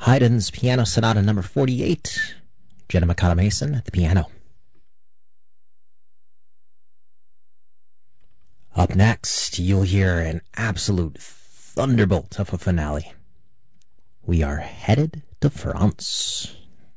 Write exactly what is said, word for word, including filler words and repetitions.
Haydn's Piano Sonata number forty-eight, Jenna Mikata Mason at the piano. Up next, you'll hear an absolute thunderbolt of a finale. We are headed to France.